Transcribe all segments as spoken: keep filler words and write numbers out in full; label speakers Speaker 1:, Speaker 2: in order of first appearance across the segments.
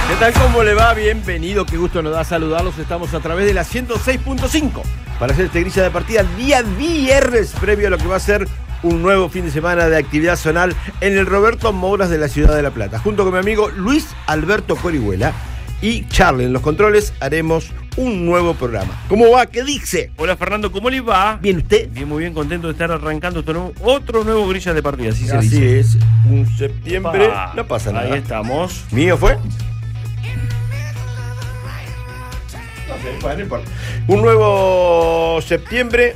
Speaker 1: ¿Qué tal? ¿Cómo le va? Bienvenido, qué gusto nos da saludarlos. Estamos a través de la ciento seis punto cinco para hacer este grilla de partida día viernes, previo a lo que va a ser un nuevo fin de semana de actividad zonal en el Roberto Mouras de la Ciudad de La Plata. Junto con mi amigo Luis Alberto Corihuela y Charlie en los controles haremos un nuevo programa. ¿Cómo va? ¿Qué dice?
Speaker 2: Hola Fernando, ¿cómo le va?
Speaker 1: ¿Bien usted?
Speaker 2: Bien, muy bien, contento de estar arrancando otro nuevo, otro nuevo grilla de partida, así se
Speaker 1: Así
Speaker 2: dice.
Speaker 1: es, un septiembre,
Speaker 2: Opa,
Speaker 1: no pasa nada.
Speaker 2: Ahí estamos.
Speaker 1: ¿Mío fue? No sé, bueno, no importa. Un nuevo septiembre,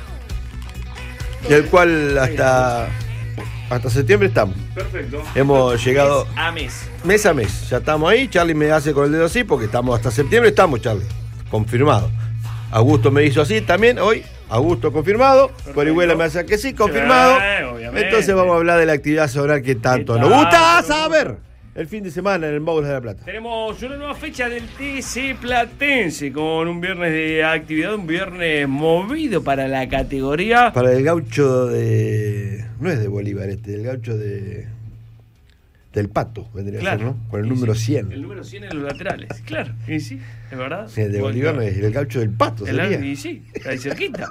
Speaker 1: del cual hasta, hasta septiembre estamos.
Speaker 2: Perfecto.
Speaker 1: Hemos
Speaker 2: Mes
Speaker 1: llegado
Speaker 2: a mes.
Speaker 1: mes a mes. Ya estamos ahí. Charlie me hace con el dedo así porque estamos hasta septiembre. Estamos, Charlie. Confirmado. Augusto me hizo así también hoy. Augusto confirmado. Corihuela me hace que sí, confirmado.
Speaker 2: Sí, obviamente.
Speaker 1: Entonces vamos a hablar de la actividad solar que tanto nos gusta saber. El fin de semana en el Mouras de La Plata.
Speaker 2: Tenemos una nueva fecha del T C Platense con un viernes de actividad, un viernes movido para la categoría.
Speaker 1: Para el gaucho de... No es de Bolívar este, el gaucho de... Del Pato, vendría
Speaker 2: Claro.
Speaker 1: a ser, ¿no? Con el
Speaker 2: Y
Speaker 1: número
Speaker 2: sí,
Speaker 1: cien.
Speaker 2: El número cien en los laterales, claro. Y sí, es verdad.
Speaker 1: El de Bolívar no es, el gaucho del Pato
Speaker 2: El,
Speaker 1: sería.
Speaker 2: y sí, está ahí cerquita.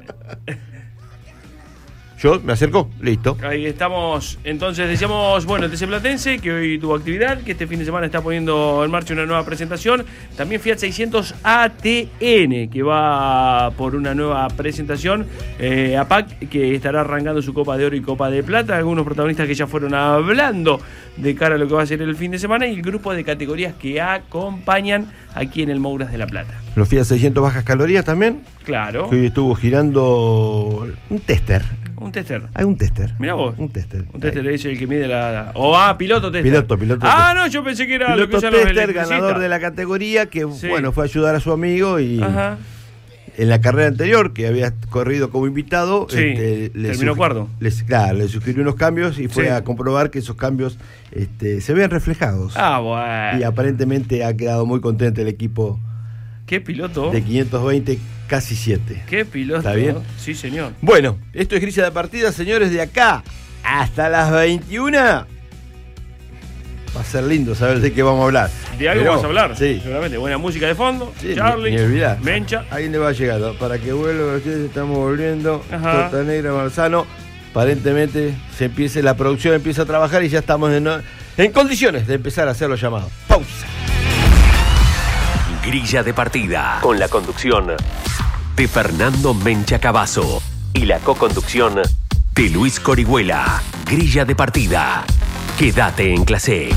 Speaker 1: Yo me acerco, listo.
Speaker 2: Ahí estamos, entonces decíamos, bueno, el T C Platense, que hoy tuvo actividad, que este fin de semana está poniendo en marcha una nueva presentación. También Fiat seiscientos A T N, que va por una nueva presentación. Eh, A P A C, que estará arrancando su Copa de Oro y Copa de Plata. Algunos protagonistas que ya fueron hablando de cara a lo que va a ser el fin de semana. Y el grupo de categorías que acompañan aquí en el Mouras de La Plata.
Speaker 1: Los Fiat seiscientos bajas calorías también.
Speaker 2: Claro.
Speaker 1: Que hoy estuvo girando un tester.
Speaker 2: Un tester.
Speaker 1: Hay un tester.
Speaker 2: Mirá vos.
Speaker 1: Un tester.
Speaker 2: Un tester es el que mide la... O ah, piloto tester.
Speaker 1: Piloto, piloto
Speaker 2: Ah,
Speaker 1: tester.
Speaker 2: no, yo pensé que era lo que
Speaker 1: Piloto
Speaker 2: usan los
Speaker 1: tester,
Speaker 2: electricistas.
Speaker 1: ganador de la categoría, que
Speaker 2: Sí.
Speaker 1: bueno, fue a ayudar a su amigo y
Speaker 2: Ajá.
Speaker 1: en la carrera anterior, que había corrido como invitado,
Speaker 2: Sí,
Speaker 1: este, le
Speaker 2: terminó
Speaker 1: sugi-
Speaker 2: cuarto.
Speaker 1: les- claro, le sugirió unos cambios y fue
Speaker 2: Sí.
Speaker 1: a comprobar que esos cambios este, se ven reflejados.
Speaker 2: Ah, bueno.
Speaker 1: Y aparentemente ha quedado muy contento el equipo
Speaker 2: ¿Qué piloto?
Speaker 1: de quinientos veinte, casi siete.
Speaker 2: ¿Qué piloto?
Speaker 1: ¿Está bien?
Speaker 2: Sí, señor.
Speaker 1: Bueno, esto es grilla de partida, señores, de acá hasta las veintiuna. Va a ser lindo saber de qué vamos a hablar.
Speaker 2: De algo
Speaker 1: Pero,
Speaker 2: vamos a hablar.
Speaker 1: Sí.
Speaker 2: Seguramente. Buena música de fondo.
Speaker 1: Sí,
Speaker 2: Charlie.
Speaker 1: ni, ni olvidar.
Speaker 2: Mencha.
Speaker 1: Alguien le va llegando. Para que vuelva, ustedes estamos volviendo.
Speaker 2: Ajá.
Speaker 1: Torta Negra, Marzano. Aparentemente se empiece, la producción empieza a trabajar y ya estamos en, en condiciones de empezar a hacer los llamados. Pausa.
Speaker 3: Grilla de partida, con la conducción de Fernando Mencha Cavazo y la co-conducción de Luis Corihuela. Grilla de partida. Quédate en clase.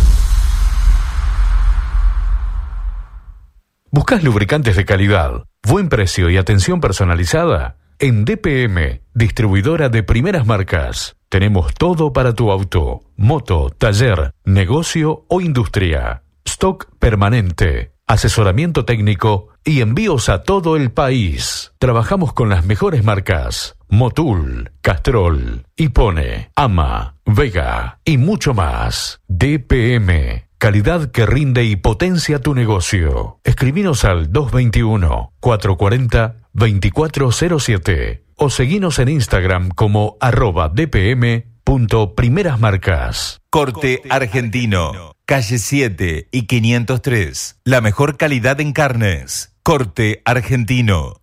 Speaker 4: ¿Buscas lubricantes de calidad, buen precio y atención personalizada? En D P M, distribuidora de primeras marcas, tenemos todo para tu auto, moto, taller, negocio o industria. Stock permanente, asesoramiento técnico y envíos a todo el país. Trabajamos con las mejores marcas: Motul, Castrol, Hipone, Ama, Vega y mucho más. D P M, calidad que rinde y potencia tu negocio. Escribinos al dos dos uno, cuatro cuatro cero, dos cuatro cero siete o seguinos en Instagram como arroba dpm punto primeras marcas.
Speaker 5: Corte Argentino, calle siete y quinientos tres. La mejor calidad en carnes. Corte Argentino.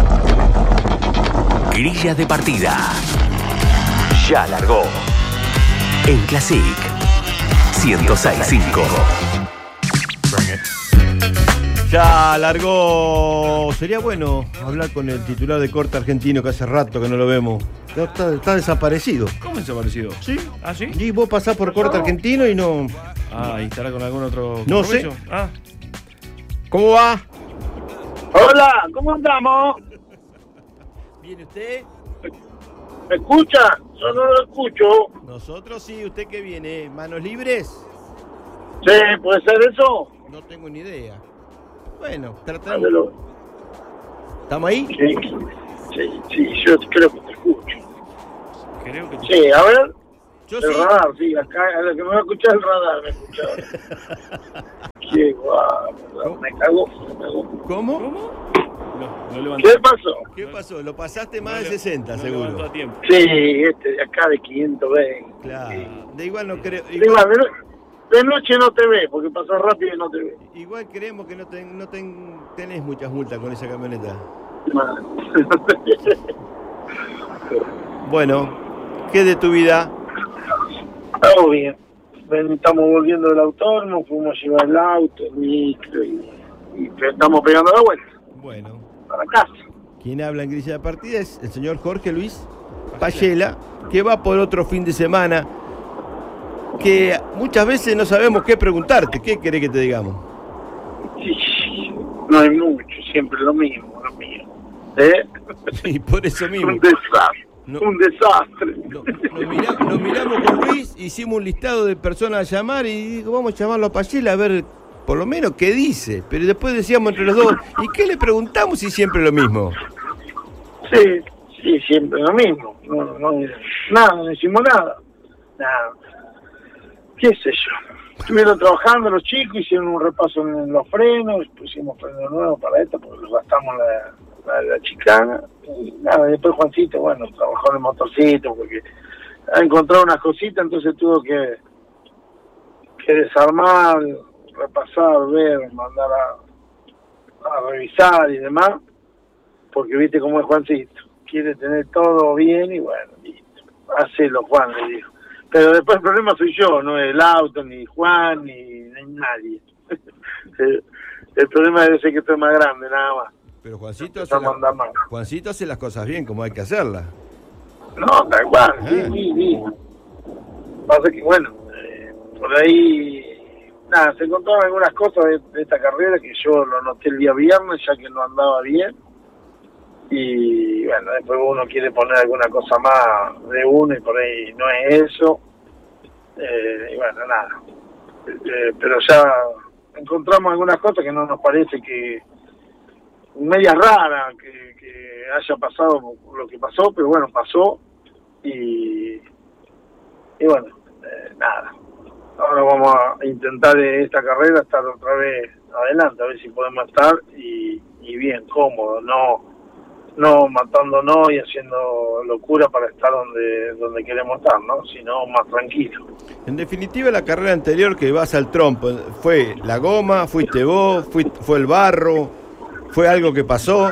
Speaker 3: Grilla de partida. Ya largó. En Classic ciento seis punto cinco.
Speaker 1: Ya largó. Sería bueno hablar con el titular de Corte Argentino, que hace rato que no lo vemos. No, está, está desaparecido.
Speaker 2: ¿Cómo es desaparecido?
Speaker 1: ¿Sí?
Speaker 2: ¿Ah, sí?
Speaker 1: Y vos pasás por Corte Argentino y no...
Speaker 2: Ah, ¿y estará con algún otro
Speaker 1: No sé.
Speaker 2: compromiso? Ah.
Speaker 1: ¿Cómo va?
Speaker 6: Hola, ¿cómo andamos?
Speaker 1: ¿Viene usted?
Speaker 6: ¿Me escucha? Yo no lo escucho.
Speaker 1: Nosotros sí. ¿Usted qué viene? ¿Manos libres?
Speaker 6: Sí, ¿puede ser eso?
Speaker 1: No tengo ni idea. Bueno, tratamos.
Speaker 6: Dámelo.
Speaker 1: ¿Estamos ahí?
Speaker 6: Sí, sí, sí, yo creo que te escucho.
Speaker 2: Creo que
Speaker 6: Sí, a ver.
Speaker 1: Yo
Speaker 6: El
Speaker 1: sí.
Speaker 6: radar, sí, acá, a lo que me va a escuchar el radar, me escuchaba. Qué guapo, me cagó, me cagó.
Speaker 1: ¿Cómo?
Speaker 2: ¿Cómo? No, no levantó.
Speaker 6: ¿Qué pasó?
Speaker 1: ¿Qué pasó? Lo pasaste más
Speaker 2: No
Speaker 1: de
Speaker 2: le-
Speaker 1: sesenta,
Speaker 2: no levantó
Speaker 1: seguro.
Speaker 2: a tiempo.
Speaker 6: Sí, este de acá de quinientos veinte.
Speaker 1: Claro. De igual no creo.
Speaker 6: Sí,
Speaker 1: Igual,
Speaker 6: bueno, De noche no te ve, porque pasas rápido y no te ve.
Speaker 1: Igual creemos que no, ten, no ten, tenés muchas multas con esa camioneta. Bueno, ¿qué de tu vida?
Speaker 6: Todo bien. Estamos volviendo del autódromo, fuimos a llevar el auto, el micro y, y estamos pegando la vuelta.
Speaker 1: Bueno.
Speaker 6: Para casa.
Speaker 1: Quien habla en grilla de partida es el señor Jorge Luis Payela, que va por otro fin de semana, que muchas veces no sabemos qué preguntarte. ¿Qué querés que te digamos?
Speaker 6: Sí, no hay mucho, siempre lo mismo, lo mío. ¿Eh?
Speaker 1: Sí, por eso mismo.
Speaker 6: Un desastre. No, un desastre.
Speaker 1: No, nos, mira, nos miramos con Luis, hicimos un listado de personas a llamar y digo, vamos a llamarlo a Payela a ver por lo menos qué dice. Pero después decíamos entre los dos, ¿y qué le preguntamos si siempre lo mismo?
Speaker 6: Sí, sí, siempre lo mismo. No, no, nada, no decimos nada. Nada. ¿Qué sé yo? Estuvieron trabajando los chicos, hicieron un repaso en los frenos, pusimos frenos nuevos para esto, porque los gastamos la... La, la chicana, y nada, después Juancito, bueno, trabajó en el motorcito porque ha encontrado unas cositas, entonces tuvo que, que desarmar, repasar, ver, mandar a, a revisar y demás, porque viste cómo es Juancito, quiere tener todo bien y bueno, listo, hacelo Juan, le dijo. Pero después el problema soy yo, no el auto, ni Juan, ni, ni nadie. el, el problema debe ser que estoy más grande, nada más.
Speaker 1: Pero Juancito hace, la, Juancito hace las cosas bien, como hay que hacerlas.
Speaker 6: No, tal cual, ah. sí, sí, sí. Pasa que, bueno, eh, por ahí, nada, se encontraron algunas cosas de, de esta carrera que yo lo noté el día viernes, ya que no andaba bien. Y, bueno, después uno quiere poner alguna cosa más de uno y por ahí no es eso. Eh, y, bueno, nada. Eh, pero ya encontramos algunas cosas que no nos parece que... media rara que, que haya pasado lo que pasó, pero bueno, pasó y, y bueno, eh, nada. Ahora vamos a intentar de esta carrera estar otra vez adelante, a ver si podemos estar y, y bien, cómodo, no no matándonos y haciendo locura para estar donde donde queremos estar, ¿no? Sino más tranquilo.
Speaker 1: En definitiva, la carrera anterior que vas al trompo, ¿fue la goma? ¿Fuiste vos? ¿Fue, fue el barro? ¿Fue algo que pasó?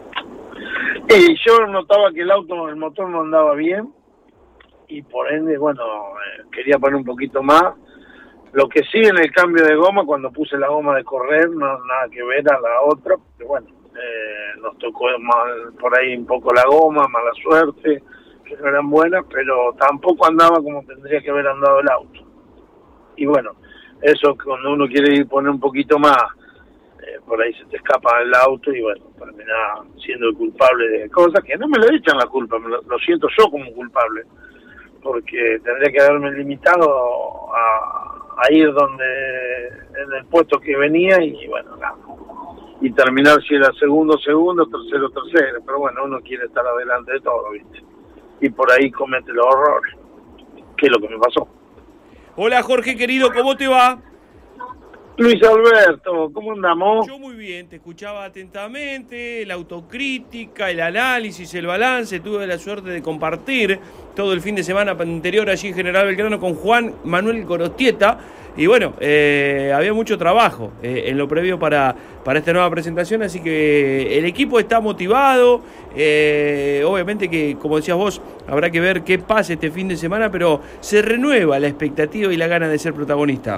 Speaker 6: Y yo notaba que el auto, el motor no andaba bien y por ende, bueno, eh, quería poner un poquito más. Lo que sí en el cambio de goma, cuando puse la goma de correr, no nada que ver a la otra, pero bueno, eh, nos tocó mal, por ahí un poco la goma, mala suerte, que no eran buenas, pero tampoco andaba como tendría que haber andado el auto. Y bueno, eso cuando uno quiere ir poner un poquito más, Eh, por ahí se te escapa el auto y bueno, termina siendo el culpable de cosas que no me lo echan la culpa, me lo, lo siento yo como culpable, porque tendría que haberme limitado a, a ir donde, en el puesto que venía y bueno, nada, y terminar si era segundo, segundo, tercero, tercero, pero bueno, uno quiere estar adelante de todo, ¿viste? Y por ahí comete los horrores, que es lo que me pasó.
Speaker 2: Hola Jorge querido, ¿cómo te va?
Speaker 6: Luis Alberto, ¿cómo andamos?
Speaker 2: Yo muy bien, te escuchaba atentamente, la autocrítica, el análisis, el balance. Tuve la suerte de compartir todo el fin de semana anterior allí en General Belgrano con Juan Manuel Gorostieta. Y bueno, eh, había mucho trabajo eh, en lo previo para, para esta nueva presentación, así que el equipo está motivado. Eh, obviamente que, como decías vos, habrá que ver qué pasa este fin de semana, pero se renueva la expectativa y la gana de ser protagonista.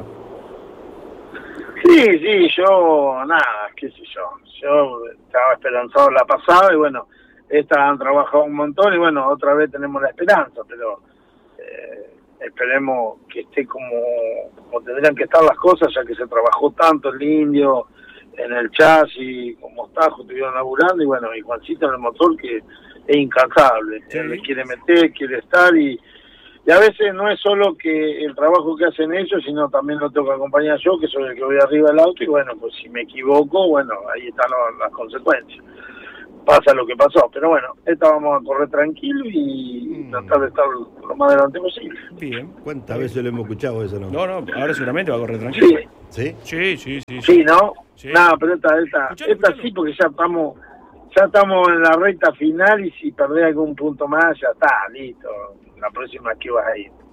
Speaker 6: Sí, sí, yo, nada, qué sé yo, yo estaba esperanzado la pasada y bueno, estas han trabajado un montón y bueno, otra vez tenemos la esperanza, pero eh, esperemos que esté como, como tendrían que estar las cosas, ya que se trabajó tanto el Indio, en el chasis, con Mostajo, estuvieron laburando y bueno, y Juancito en el motor que es incansable, sí. Él le quiere meter, quiere estar y... Y a veces no es solo que el trabajo que hacen ellos, sino también lo tengo que acompañar yo, que soy el que voy arriba del auto, y bueno, pues si me equivoco, bueno, ahí están las consecuencias. Pasa lo que pasó, pero bueno, esta vamos a correr tranquilo y mm. tratar de estar lo más adelante posible.
Speaker 2: Bien.
Speaker 1: ¿Cuántas veces lo hemos escuchado eso, no?
Speaker 2: No, no, ahora seguramente va a correr tranquilo.
Speaker 6: Sí.
Speaker 1: ¿Sí?
Speaker 2: Sí, sí, sí. Sí,
Speaker 6: sí ¿no?
Speaker 2: Sí.
Speaker 6: Nada, pero esta, esta,
Speaker 2: escuchalo,
Speaker 6: esta
Speaker 2: escuchalo.
Speaker 6: sí, porque ya estamos... Ya estamos en la recta final y si perdés algún punto más, ya está, listo. La próxima que vas a ir.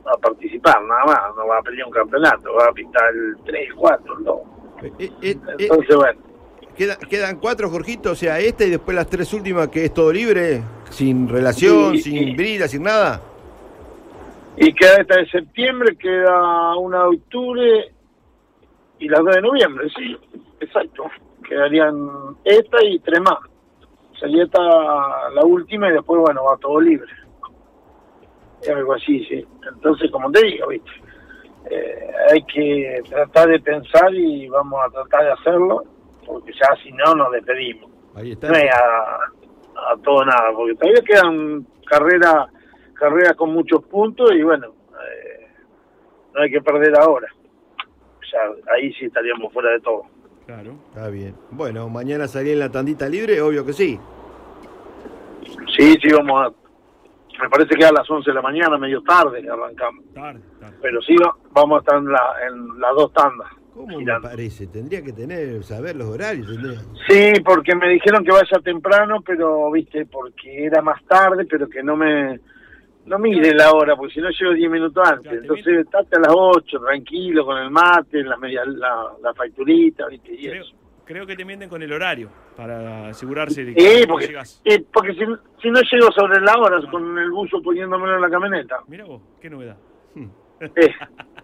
Speaker 6: a participar, nada más, no va a pelear un campeonato, va a pintar el tres, cuatro, el dos.
Speaker 1: Eh, eh, eh,
Speaker 6: Entonces, bueno.
Speaker 1: Queda, quedan cuatro, Jorgito, o sea, esta y después las tres últimas que es todo libre, sin relación,
Speaker 6: Sí,
Speaker 1: sin
Speaker 6: sí.
Speaker 1: brida, sin nada.
Speaker 6: Y queda esta de septiembre, queda una de octubre y las dos de noviembre, sí, exacto. Quedarían esta y tres más. Sería esta la última y después, bueno, va todo libre. Es algo así, sí. Entonces, como te digo, viste, eh, hay que tratar de pensar y vamos a tratar de hacerlo, porque ya si no nos despedimos.
Speaker 1: Ahí está.
Speaker 6: No es a, a todo nada, porque todavía quedan carreras carreras con muchos puntos y bueno, eh, no hay que perder ahora. Ya ahí sí estaríamos fuera de todo.
Speaker 2: Claro.
Speaker 1: Está bien. Bueno, mañana salí en la tandita libre, obvio que sí.
Speaker 6: Sí, sí, vamos a... Me parece que a las once de la mañana, medio tarde, arrancamos.
Speaker 2: Tarde, tarde.
Speaker 6: Pero sí, va- vamos a estar en, la, en las dos tandas.
Speaker 1: ¿Cómo
Speaker 6: girando.
Speaker 1: me parece? Tendría que tener, saber los horarios. Tendría.
Speaker 6: Sí, porque me dijeron que vaya temprano, pero, viste, porque era más tarde, pero que no me... No mire la hora, porque si no llego diez minutos antes.
Speaker 2: Claro, te
Speaker 6: Entonces, estate a las ocho, tranquilo, con el mate, la media, la, la facturita, viste, y
Speaker 2: Creo,
Speaker 6: eso.
Speaker 2: creo que te mienten con el horario para asegurarse de
Speaker 6: Sí,
Speaker 2: que no
Speaker 6: porque,
Speaker 2: llegas.
Speaker 6: eh, porque si, si no llego sobre la hora, con el buzo poniéndomelo en la camioneta.
Speaker 2: Mira vos, qué novedad.
Speaker 6: Eh.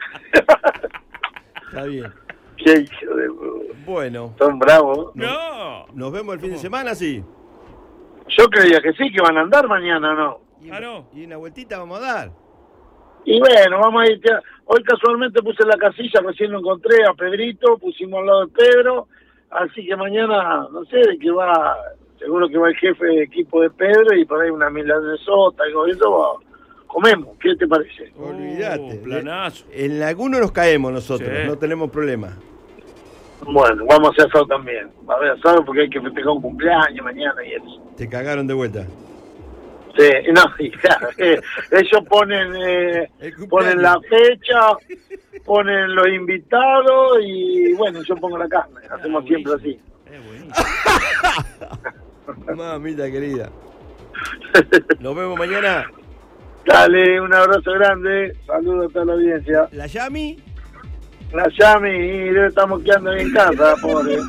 Speaker 1: Está bien.
Speaker 6: Qué hijo de...
Speaker 1: Bueno,
Speaker 6: Son bravos.
Speaker 2: ¡No!
Speaker 1: nos vemos el fin de semana, sí.
Speaker 6: Yo creía que sí, que van a andar mañana, ¿no?
Speaker 1: Y,
Speaker 2: Ah, no.
Speaker 1: y una vueltita vamos a dar.
Speaker 6: Y bueno, vamos a ir. Hoy casualmente puse la casilla, recién lo encontré a Pedrito, pusimos al lado de Pedro, así que mañana, no sé de qué va, seguro que va el jefe de equipo de Pedro y por ahí una milanesota, algo de eso, va, comemos, ¿qué te parece?
Speaker 2: Oh,
Speaker 1: Olvídate.
Speaker 2: planazo.
Speaker 1: En alguno nos caemos nosotros,
Speaker 2: Sí.
Speaker 1: no tenemos problema.
Speaker 6: Bueno, vamos a hacer asado también, va a haber asado porque hay que festejar un cumpleaños mañana y eso.
Speaker 1: Te cagaron de vuelta.
Speaker 6: Sí, no, y claro, eh, ellos ponen eh,
Speaker 1: El cumpleaños.
Speaker 6: ponen la fecha, ponen los invitados y bueno, yo pongo la carne, hacemos
Speaker 2: Ah,
Speaker 6: siempre
Speaker 2: buenísimo.
Speaker 6: así.
Speaker 2: Es buenísimo.
Speaker 1: Mamita querida. Nos vemos mañana.
Speaker 6: Dale, un abrazo grande, saludos a toda la audiencia.
Speaker 1: La Yami.
Speaker 6: La Yami, y debe estar moqueando ahí en casa, pobre.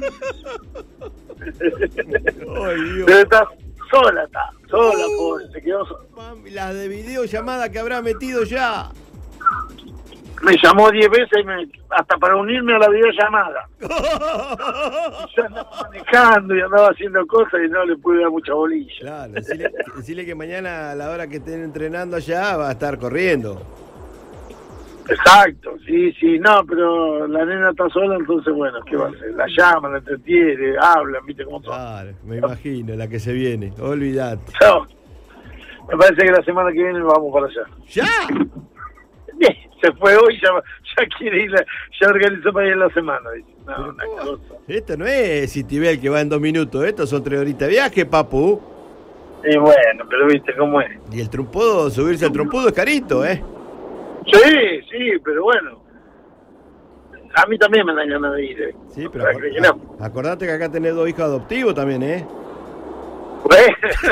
Speaker 1: Ay, Dios.
Speaker 6: Debe estar sola, está, sola, pobre, se quedó sola.
Speaker 1: Mami, las de videollamada que habrá metido ya.
Speaker 6: Me llamó diez veces y me, hasta para unirme a la videollamada. Yo andaba manejando y andaba haciendo cosas y no le pude dar mucha bolilla.
Speaker 1: Claro, decirle, decirle que mañana a la hora que estén entrenando allá va a estar corriendo.
Speaker 6: Exacto, sí, sí, no, pero la nena está sola, entonces bueno, ¿qué va a hacer? La llama, la entretiene, hablan, viste cómo son.
Speaker 1: Claro, me imagino la que se viene. Olvídate.
Speaker 6: No, me parece que la semana que viene vamos para allá.
Speaker 1: ¡Ya!
Speaker 6: Bien, se fue hoy, ya, ya quiere ir, ya organizó para ir en la semana, dice. No,
Speaker 1: Pero
Speaker 6: una
Speaker 1: ¿cómo?
Speaker 6: cosa.
Speaker 1: Esto no es Citibel que va en dos minutos, estos son tres horitas de viaje, papu.
Speaker 6: Y bueno, pero viste cómo es.
Speaker 1: Y el trompudo, subirse al trompudo es carito, ¿eh?
Speaker 6: Sí, sí, pero bueno. A mí también me dan ganas de ir, eh.
Speaker 1: Sí, pero
Speaker 6: Para
Speaker 1: acor-
Speaker 6: que no.
Speaker 1: a- acordate que acá tenés dos hijos adoptivos también, ¿eh?
Speaker 6: Bueno.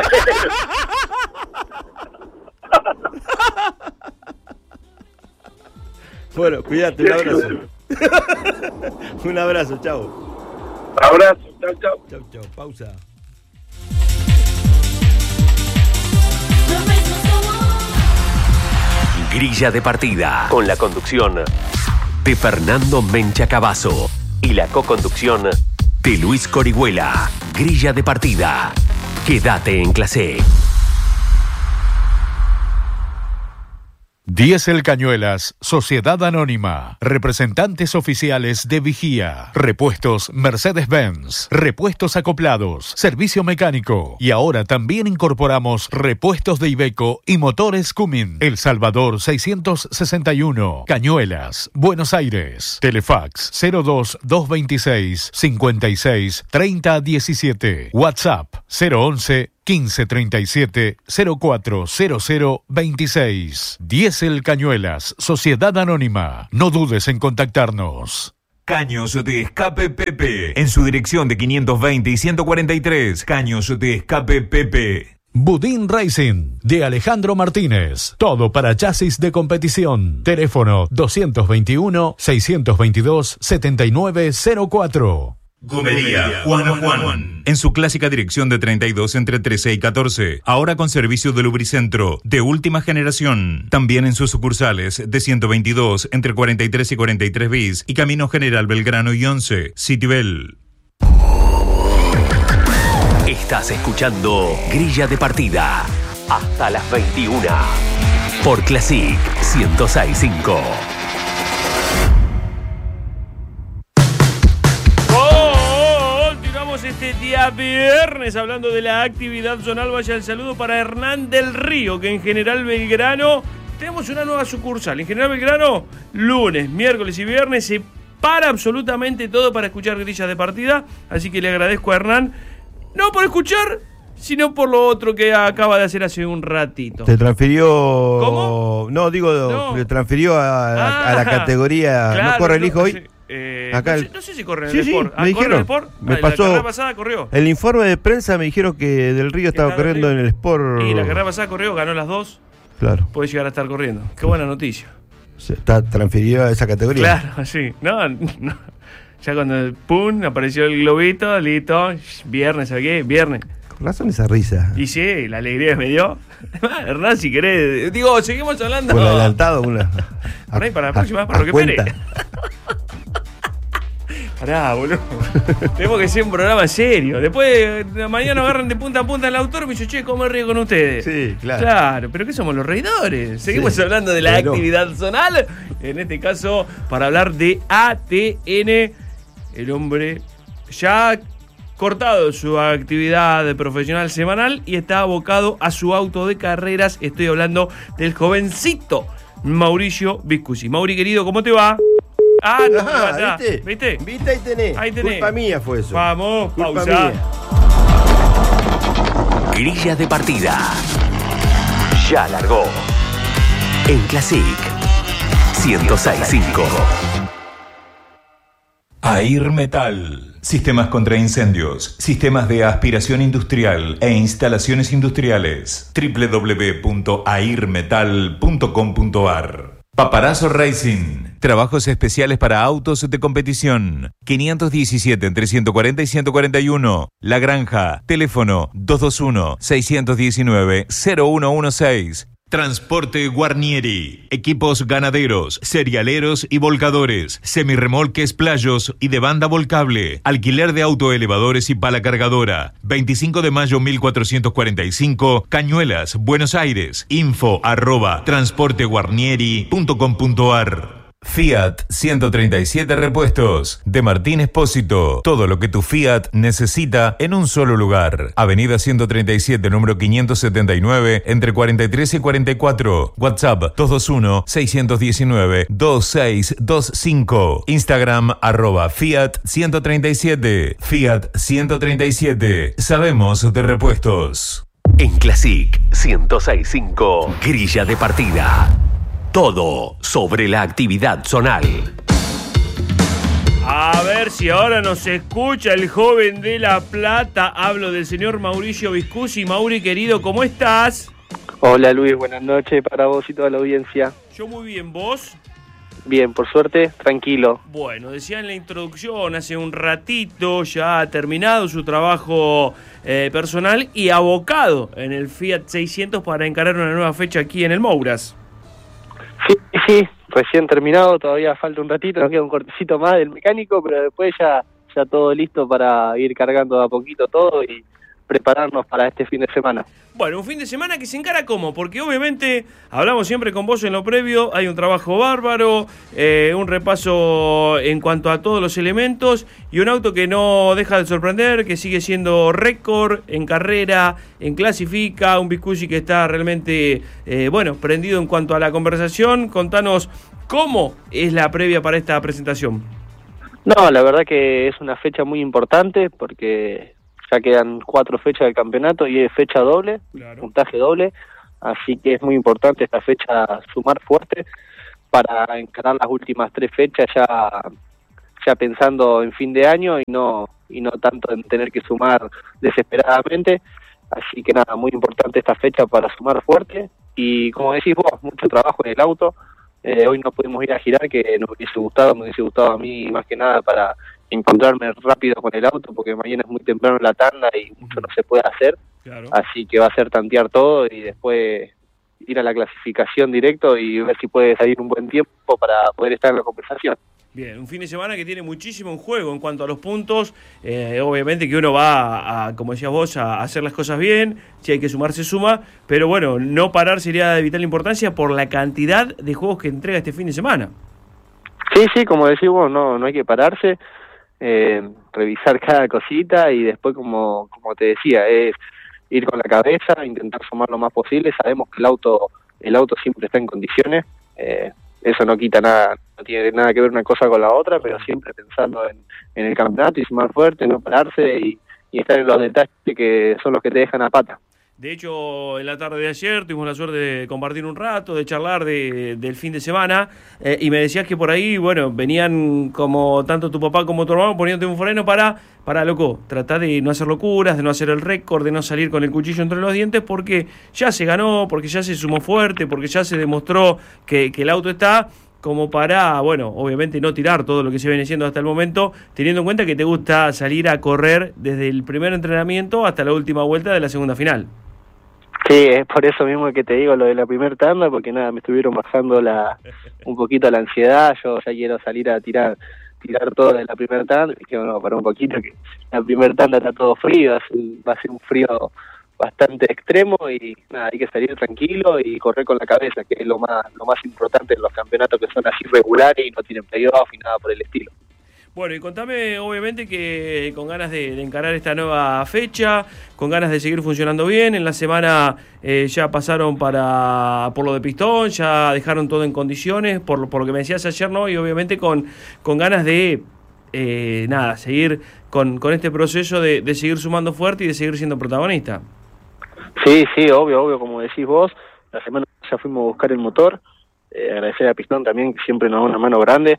Speaker 1: Bueno, cuídate, un abrazo. Un abrazo, chao.
Speaker 6: Abrazo, chao, chao.
Speaker 1: Chau, chau, pausa.
Speaker 3: Grilla de partida, con la conducción de Fernando Mencha Cavazo y la co-conducción de Luis Corihuela. Grilla de partida. Quédate en clase.
Speaker 4: Diesel Cañuelas, Sociedad Anónima, representantes oficiales de Vigía, repuestos Mercedes-Benz, repuestos acoplados, servicio mecánico y ahora también incorporamos repuestos de Iveco y motores Cummins. El Salvador seiscientos sesenta y uno, Cañuelas, Buenos Aires. Telefax cero dos dos veintiséis cincuenta y seis treinta diecisiete. WhatsApp cero once quince treinta y siete cero cuatro cero cero veintiséis. Diesel Cañuelas, Sociedad Anónima. No dudes en contactarnos.
Speaker 5: Caños de Escape Pepe. En su dirección de quinientos veinte y ciento cuarenta y tres. Caños de Escape Pepe.
Speaker 4: Budín Racing, de Alejandro Martínez. Todo para chasis de competición. Teléfono dos veintiuno, seiscientos veintidós, setenta y nueve cero cuatro.
Speaker 5: Gomería Juan o Juan, en su clásica dirección de treinta y dos entre trece y catorce, ahora con servicio de lubricentro de última generación. También en sus sucursales de ciento veintidós entre cuarenta y tres y cuarenta y tres bis y Camino General Belgrano y once, Citibel.
Speaker 3: Estás escuchando Grilla de Partida hasta las veintiuna por Classic ciento seis punto cinco.
Speaker 2: Este día viernes, hablando de la actividad zonal, vaya el saludo para Hernán del Río, que en General Belgrano tenemos una nueva sucursal. En General Belgrano, lunes, miércoles y viernes se para absolutamente todo para escuchar Grillas de Partida, así que le agradezco a Hernán, no por escuchar, sino por lo otro que acaba de hacer hace un ratito.
Speaker 1: Te transfirió...
Speaker 2: ¿Cómo?
Speaker 1: No, digo,
Speaker 2: No.
Speaker 1: le transfirió a,
Speaker 2: Ah,
Speaker 1: a la categoría...
Speaker 2: claro,
Speaker 1: ¿No corre el hijo
Speaker 2: no,
Speaker 1: hoy?
Speaker 2: sí. Eh,
Speaker 1: Acá
Speaker 2: no,
Speaker 1: el-
Speaker 2: sé, no sé si corre en
Speaker 1: Sí,
Speaker 2: el
Speaker 1: sí,
Speaker 2: Sport. Ah,
Speaker 1: me
Speaker 2: ¿corre en
Speaker 1: dijeron.
Speaker 2: el Sport?
Speaker 1: Me
Speaker 2: Ah,
Speaker 1: pasó-
Speaker 2: La carrera pasada corrió.
Speaker 1: El informe de prensa me dijeron que Del Río estaba
Speaker 2: Está Del
Speaker 1: corriendo
Speaker 2: Río.
Speaker 1: en el Sport...
Speaker 2: Y la carrera pasada corrió, ganó las dos.
Speaker 1: Claro,
Speaker 2: Puede llegar a estar corriendo. Qué buena noticia.
Speaker 1: se está transferido a esa categoría.
Speaker 2: Claro, sí. No, no. Ya cuando pum, apareció el globito, listo. Viernes, ¿sabes qué? Viernes.
Speaker 1: Con razón esa risa.
Speaker 2: Y sí, la alegría que me dio. Hernán, si querés. Digo, seguimos hablando.
Speaker 1: Por adelantado una...
Speaker 2: Por ahí para la próxima, para
Speaker 1: a
Speaker 2: lo que
Speaker 1: cuenta.
Speaker 2: espere. Pará, boludo. Tenemos que ser un programa serio. Después, de mañana agarran de punta a punta el autor y me dice, che, ¿cómo me río con ustedes?
Speaker 1: Sí, claro.
Speaker 2: Claro, pero ¿qué somos los reidores? Seguimos
Speaker 1: Sí,
Speaker 2: hablando de la
Speaker 1: pero-
Speaker 2: actividad zonal. En este caso, para hablar de A T N, el hombre ya ha cortado su actividad profesional semanal y está abocado a su auto de carreras. Estoy hablando del jovencito Mauricio Viscusi. Mauri, querido, ¿cómo te va? Ah, no,
Speaker 1: Ajá,
Speaker 2: no, no.
Speaker 1: ¿viste?
Speaker 2: ¿Viste?
Speaker 1: ¿Viste? Ahí tenés.
Speaker 2: Ahí tenés.
Speaker 1: Culpa mía fue eso.
Speaker 2: Vamos,
Speaker 1: Culpa
Speaker 2: pausa.
Speaker 1: mía.
Speaker 3: Grilla de Partida ya largó en Classic ciento seis punto cinco.
Speaker 5: Air Metal. Sistemas contra incendios, sistemas de aspiración industrial e instalaciones industriales. doble u doble u doble u punto air metal punto com punto a r. Paparazzo Racing. Trabajos especiales para autos de competición. quinientos diecisiete entre ciento cuarenta y ciento cuarenta y uno. La Granja. Teléfono dos dos uno, seis uno nueve, cero uno uno seis. Transporte Guarnieri. Equipos ganaderos, cerealeros y volcadores, semirremolques playos y de banda volcable. Alquiler de autoelevadores y pala cargadora. veinticinco de mayo mil cuatrocientos cuarenta y cinco, Cañuelas, Buenos Aires. Info arroba transporteguarnieri punto com punto a r. Fiat ciento treinta y siete Repuestos, de Martín Espósito. Todo lo que tu Fiat necesita en un solo lugar. Avenida ciento treinta y siete, número quinientos setenta y nueve, entre cuarenta y tres y cuarenta y cuatro. WhatsApp dos dos uno, seis uno nueve, dos seis dos cinco. Instagram arroba Fiat ciento treinta y siete. Fiat ciento treinta y siete. Sabemos de repuestos.
Speaker 3: En Classic ciento seis punto cinco, Grilla de Partida. Todo sobre la actividad zonal.
Speaker 2: A ver si ahora nos escucha el joven de La Plata. Hablo del señor Mauricio Viscusi. Mauri, querido, ¿cómo estás?
Speaker 7: Hola Luis, buenas noches para vos y toda la audiencia.
Speaker 2: Yo muy bien, ¿vos?
Speaker 7: Bien, por suerte, tranquilo.
Speaker 2: Bueno, decía en la introducción, hace un ratito ya ha terminado su trabajo eh, personal y abocado en el Fiat seiscientos para encarar una nueva fecha aquí en el Mouras.
Speaker 7: Sí, sí, recién terminado, todavía falta un ratito, nos queda un cortecito más del mecánico, pero después ya, ya todo listo para ir cargando de a poquito todo y prepararnos para este fin de semana.
Speaker 2: Bueno, un fin de semana que se encara como, porque obviamente hablamos siempre con vos en lo previo, hay un trabajo bárbaro, eh, un repaso en cuanto a todos los elementos y un auto que no deja de sorprender, que sigue siendo récord en carrera, en clasifica, un Viscusi que está realmente, eh, bueno, prendido en cuanto a la conversación. Contanos cómo es la previa para esta presentación.
Speaker 7: No, la verdad que es una fecha muy importante porque ya quedan cuatro fechas del campeonato y es fecha doble,
Speaker 2: Claro.
Speaker 7: puntaje doble, así que es muy importante esta fecha sumar fuerte para encarar las últimas tres fechas ya, ya pensando en fin de año y no y no tanto en tener que sumar desesperadamente. Así que nada, muy importante esta fecha para sumar fuerte. Y como decís vos, mucho trabajo en el auto. Eh, hoy no pudimos ir a girar, que nos hubiese gustado, me hubiese gustado a mí más que nada para encontrarme rápido con el auto, porque mañana es muy temprano la tanda y mucho no se puede hacer.
Speaker 2: Claro.
Speaker 7: Así que va a ser tantear todo y después ir a la clasificación directo y ver si puede salir un buen tiempo para poder estar en la conversación.
Speaker 2: Bien, un fin de semana que tiene muchísimo en juego en cuanto a los puntos. Eh, obviamente que uno va, a, a, como decías vos, a hacer las cosas bien. Si hay que sumar, se suma. Pero bueno, no parar sería de vital importancia por la cantidad de juegos que entrega este fin de semana.
Speaker 7: Sí, sí, como decís vos, no, no hay que pararse. Eh, revisar cada cosita y después, como, como te decía, es ir con la cabeza, intentar sumar lo más posible. Sabemos que el auto, el auto siempre está en condiciones. Eh, Eso no quita nada, no tiene nada que ver una cosa con la otra, pero siempre pensando en, en el campeonato y sumar fuerte, no pararse y, y estar en los detalles que son los que te dejan a pata.
Speaker 2: De hecho, en la tarde de ayer tuvimos la suerte de compartir un rato, de charlar de, del fin de semana, eh, y me decías que por ahí, bueno, venían como tanto tu papá como tu hermano poniéndote un freno para, para loco, tratar de no hacer locuras, de no hacer el récord, de no salir con el cuchillo entre los dientes, porque ya se ganó, porque ya se sumó fuerte, porque ya se demostró que, que el auto está como para, bueno, obviamente no tirar todo lo que se viene haciendo hasta el momento, teniendo en cuenta que te gusta salir a correr desde el primer entrenamiento hasta la última vuelta de la segunda final.
Speaker 7: Sí, es por eso mismo que te digo lo de la primer tanda, porque nada, me estuvieron bajando la un poquito la ansiedad. Yo ya quiero salir a tirar tirar todo de la primer tanda, y dije, no, para un poquito, que la primer tanda está todo frío, va a ser un frío bastante extremo y nada, hay que salir tranquilo y correr con la cabeza, que es lo más lo más importante en los campeonatos que son así regulares y no tienen playoff y nada por el estilo.
Speaker 2: Bueno, y contame, obviamente, que con ganas de, de encarar esta nueva fecha, con ganas de seguir funcionando bien. En la semana eh, ya pasaron para por lo de pistón, ya dejaron todo en condiciones, por, por lo que me decías ayer, ¿no? Y obviamente con, con ganas de, eh, nada, seguir con, con este proceso de, de seguir sumando fuerte y de seguir siendo protagonista.
Speaker 7: Sí, sí, obvio, obvio, como decís vos. La semana ya fuimos a buscar el motor. Eh, agradecer a Pistón también, que siempre nos da una mano grande.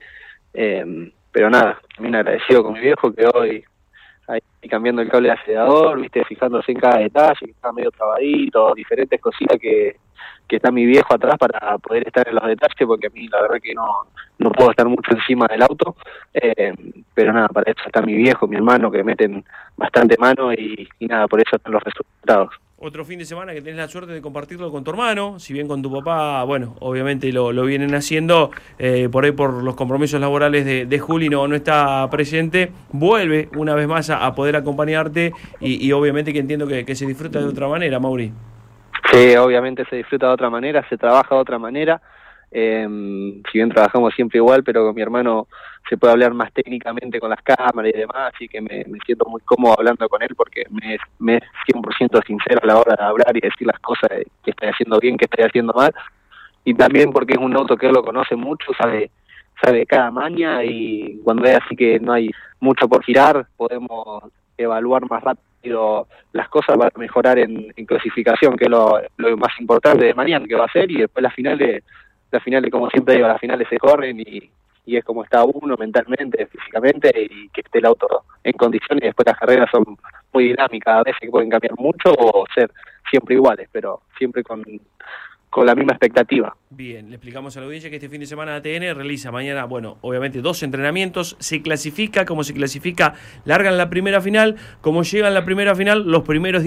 Speaker 7: Eh, Pero nada, también agradecido con mi viejo, que hoy ahí cambiando el cable de acelerador, viste, fijándose en cada detalle, que está medio trabadito, diferentes cositas que, que está mi viejo atrás para poder estar en los detalles, porque a mí la verdad que no, no puedo estar mucho encima del auto, eh, pero nada, para eso está mi viejo, mi hermano, que meten bastante mano y, y nada, por eso están los resultados.
Speaker 2: Otro fin de semana que tenés la suerte de compartirlo con tu hermano, si bien con tu papá, bueno, obviamente lo, lo vienen haciendo, eh, por ahí por los compromisos laborales de, de Juli no, no está presente, vuelve una vez más a, a poder acompañarte y, y obviamente que entiendo que, que se disfruta de otra manera, Mauri.
Speaker 7: Sí, obviamente se disfruta de otra manera, se trabaja de otra manera. Eh, si bien trabajamos siempre igual, pero con mi hermano se puede hablar más técnicamente con las cámaras y demás, así que me, me siento muy cómodo hablando con él porque me es, me es cien por ciento sincero a la hora de hablar y decir las cosas que estoy haciendo bien, que estoy haciendo mal, y también porque es un auto que él lo conoce mucho, sabe sabe cada maña, y cuando es así que no hay mucho por girar, podemos evaluar más rápido las cosas para mejorar en, en clasificación, que es lo, lo más importante de mañana que va a ser, y después las finales las finales, como siempre digo, las finales se corren y, y es como está uno mentalmente, físicamente, y que esté el auto en condiciones. Y después las carreras son muy dinámicas, a veces pueden cambiar mucho o ser siempre iguales, pero siempre con, con la misma expectativa.
Speaker 2: Bien, le explicamos a la audiencia que este fin de semana A T N realiza mañana, bueno, obviamente dos entrenamientos, se clasifica, como se clasifica, largan la primera final, como llegan la primera final, los primeros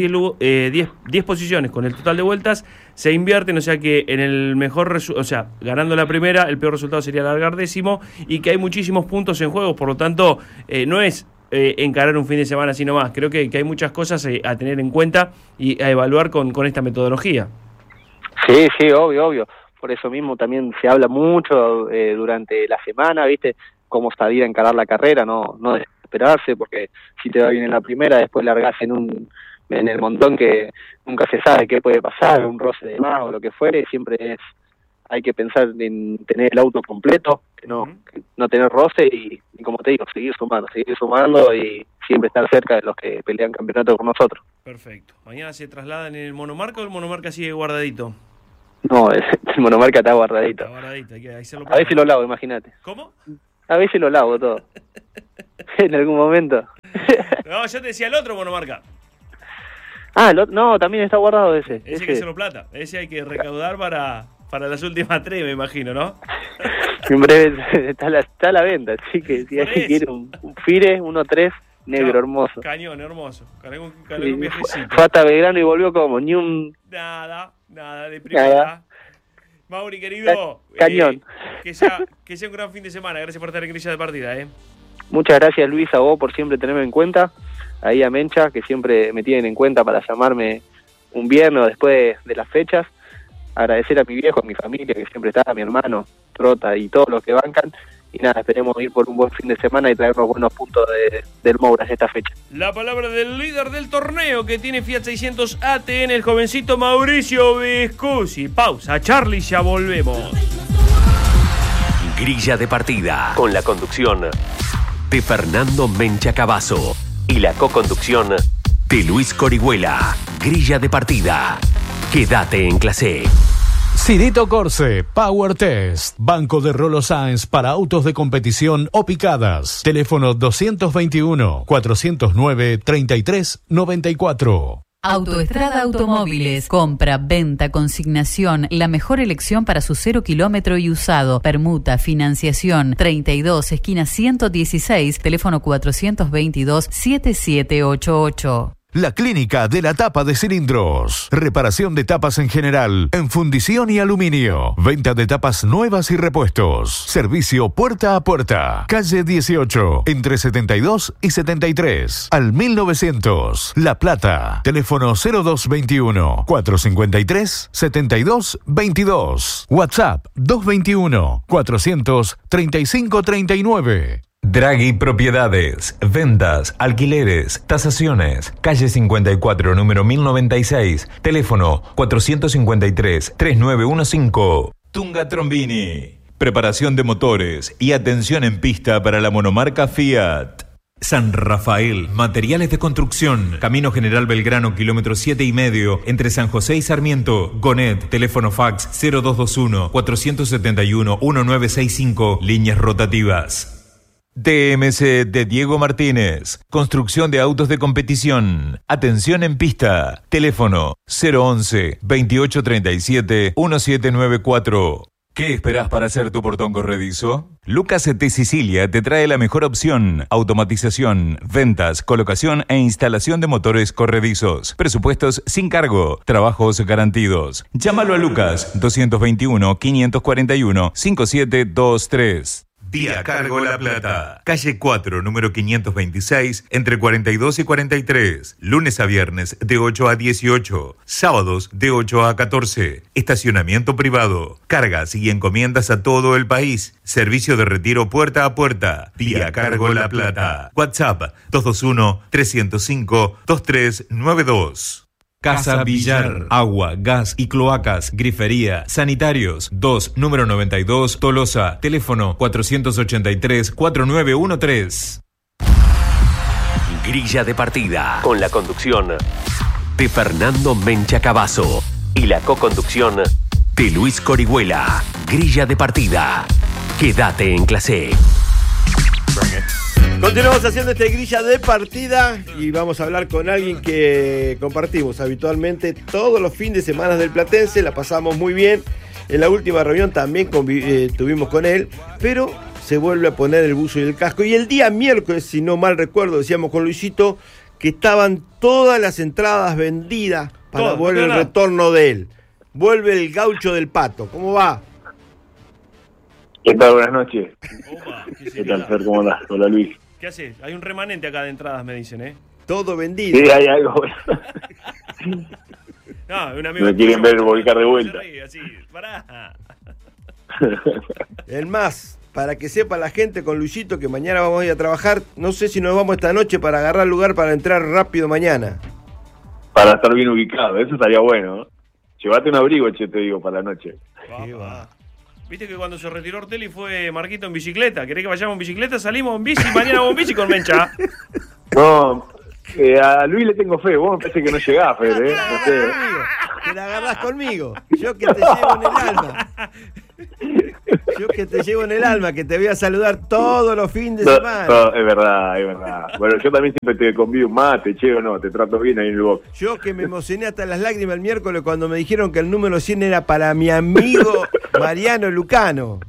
Speaker 2: diez posiciones con el total de vueltas se invierten, o sea que en el mejor, resu- o sea, ganando la primera, el peor resultado sería largar décimo, y que hay muchísimos puntos en juego, por lo tanto, eh, no es eh, encarar un fin de semana así nomás, creo que, que hay muchas cosas eh, a tener en cuenta y a evaluar con, con esta metodología.
Speaker 7: Sí, sí, obvio, obvio. Por eso mismo también se habla mucho eh, durante la semana, ¿viste? Cómo salir a encarar la carrera, no no desesperarse, porque si te va bien en la primera, después largás en un en el montón que nunca se sabe qué puede pasar, un roce de más o lo que fuere, siempre es hay que pensar en tener el auto completo, que no
Speaker 2: Uh-huh.
Speaker 7: que no tener roce y, y como te digo, seguir sumando, seguir sumando y siempre estar cerca de los que pelean campeonato con nosotros.
Speaker 2: Perfecto. Mañana se trasladan en el monomarca o el monomarca sigue guardadito.
Speaker 7: No, el, el monomarca está guardadito.
Speaker 2: Está guardadito, hay que hacerlo.
Speaker 7: A ver si lo lavo, imagínate.
Speaker 2: ¿Cómo?
Speaker 7: A ver si lo lavo todo. En algún momento.
Speaker 2: No, yo te decía el otro monomarca.
Speaker 7: Ah, lo, no, también está guardado ese.
Speaker 2: Ese,
Speaker 7: ese.
Speaker 2: que se lo plata. Ese hay que recaudar para, para las últimas tres, me imagino, ¿no?
Speaker 7: En breve está a la, está a la venta, así que si
Speaker 2: Por
Speaker 7: alguien
Speaker 2: eso.
Speaker 7: quiere un, un Fire uno tres negro,
Speaker 2: No,
Speaker 7: hermoso.
Speaker 2: Cañón, hermoso. Con un, con
Speaker 7: Sí,
Speaker 2: un viajecito.
Speaker 7: fue hasta Belgrano y volvió como, ni un...
Speaker 2: Nada, nada, de primera.
Speaker 7: Nada.
Speaker 2: Mauri, querido.
Speaker 7: Ca- cañón.
Speaker 2: eh, que, sea, que sea un gran fin de semana. Gracias por estar en grilla de partida, ¿eh?
Speaker 7: Muchas gracias, Luis, a vos por siempre tenerme en cuenta. Ahí a Mencha, que siempre me tienen en cuenta para llamarme un viernes o después de las fechas. Agradecer a mi viejo, a mi familia, que siempre está, a mi hermano, Trota y todos los que bancan. Y nada, esperemos ir por un buen fin de semana y traernos buenos puntos de, del Moura en esta fecha.
Speaker 2: La palabra del líder del torneo que tiene Fiat seiscientos A T N, el jovencito Mauricio Viscusi. Pausa, Charlie, ya volvemos.
Speaker 3: Grilla de partida, con la conducción de Fernando Mencha Cavazo y la co-conducción de Luis Corihuela. Grilla de partida. Quédate en clase.
Speaker 4: Cirito Corse, Power Test, Banco de Rolo Sáenz para autos de competición o picadas. Teléfono dos veintiuno, cuatrocientos nueve, treinta y tres noventa y cuatro.
Speaker 8: Autoestrada Automóviles. Compra, venta, consignación. La mejor elección para su cero kilómetro y usado. Permuta, financiación. treinta y dos, esquina ciento dieciséis. Teléfono cuatrocientos veintidós, setenta y siete ochenta y ocho.
Speaker 4: La Clínica de la Tapa de Cilindros. Reparación de tapas en general, en fundición y aluminio. Venta de tapas nuevas y repuestos. Servicio puerta a puerta. Calle dieciocho, entre setenta y dos y setenta y tres. Al mil novecientos. La Plata. Teléfono cero dos veintiuno, cuatrocientos cincuenta y tres, setenta y dos veintidós. WhatsApp dos veintiuno, cuatrocientos treinta y cinco treinta y nueve.
Speaker 5: Draghi Propiedades, ventas, alquileres, tasaciones, calle cincuenta y cuatro, número mil noventa y seis, teléfono cuatrocientos cincuenta y tres, treinta y nueve quince. Tunga Trombini, preparación de motores y atención en pista para la monomarca Fiat. San Rafael, materiales de construcción, Camino General Belgrano, kilómetro siete y medio, entre San José y Sarmiento. Gonet, teléfono fax cero dos veintiuno, cuatrocientos setenta y uno, diecinueve sesenta y cinco, líneas rotativas. T M C de Diego Martínez, construcción de autos de competición, atención en pista, teléfono cero once, veintiocho treinta y siete, diecisiete noventa y cuatro. ¿Qué esperás para hacer tu portón corredizo? Lucas de Sicilia te trae la mejor opción: automatización, ventas, colocación e instalación de motores corredizos. Presupuestos sin cargo, trabajos garantidos. Llámalo a Lucas, dos veintiuno, quinientos cuarenta y uno, cincuenta y siete veintitrés. Vía Cargo La Plata, calle cuatro, número quinientos veintiséis, entre cuarenta y dos y cuarenta y tres. Lunes a viernes de ocho a dieciocho, sábados de ocho a catorce. Estacionamiento privado, cargas y encomiendas a todo el país. Servicio de retiro puerta a puerta. Vía Cargo La Plata. WhatsApp dos veintiuno, trescientos cinco, veintitrés noventa y dos. Casa Villar, agua, gas y cloacas, grifería, sanitarios, dos, número noventa y dos, Tolosa, teléfono cuatrocientos ochenta y tres, cuarenta y nueve trece.
Speaker 3: Grilla de partida, con la conducción de Fernando Mencha Cavazo y la co-conducción de Luis Corihuela. Grilla de partida. Quédate en clase.
Speaker 1: Continuamos haciendo esta grilla de partida y vamos a hablar con alguien que compartimos habitualmente todos los fines de semana del Platense. La pasamos muy bien. En la última reunión también conviv- eh, estuvimos con él, pero se vuelve a poner el buzo y el casco. Y el día miércoles, si no mal recuerdo, decíamos con Luisito que estaban todas las entradas vendidas para
Speaker 2: Todo,
Speaker 1: volver
Speaker 2: no
Speaker 1: el
Speaker 2: queda
Speaker 1: retorno de él. Vuelve el gaucho del Pato. ¿Cómo va?
Speaker 9: ¿Qué tal? Buenas noches.
Speaker 2: Opa, ¿qué,
Speaker 9: ¿Qué
Speaker 2: sería?
Speaker 9: tal, Fer? ¿Cómo andás? Hola, Luis.
Speaker 2: ¿Qué haces? Hay un remanente acá de entradas, me dicen, ¿eh?
Speaker 1: Todo vendido.
Speaker 9: Sí, hay algo.
Speaker 2: No, un amigo
Speaker 9: Me quieren
Speaker 2: tuyo,
Speaker 9: ver volcar de vuelta.
Speaker 2: se ríe así, pará.
Speaker 1: El más, para que sepa la gente con Luisito que mañana vamos a ir a trabajar, no sé si nos vamos esta noche para agarrar lugar para entrar rápido mañana.
Speaker 9: Para estar bien ubicado, eso estaría bueno, ¿no? Llévate un abrigo, che, te digo, para la noche.
Speaker 1: Qué
Speaker 2: Va,
Speaker 1: va.
Speaker 2: va. Viste que cuando se retiró Ortelli fue Marquito en bicicleta. ¿Querés que vayamos en bicicleta? Salimos en bici y mañana vamos en bici con Mencha.
Speaker 9: No, eh, a Luis le tengo fe, vos me parece que no llegás, Fer, ¿eh? No sé.
Speaker 1: Conmigo, que la agarrás conmigo. Yo que te llevo en el alma. Yo que te llevo en el alma, que te voy a saludar todos los fines de
Speaker 9: No,
Speaker 1: semana.
Speaker 9: no, es verdad, es verdad. Bueno, yo también siempre te convido un mate, che, o no, te trato bien ahí en el box.
Speaker 1: Yo que me emocioné hasta las lágrimas el miércoles cuando me dijeron que el número cien era para mi amigo Mariano Lucano.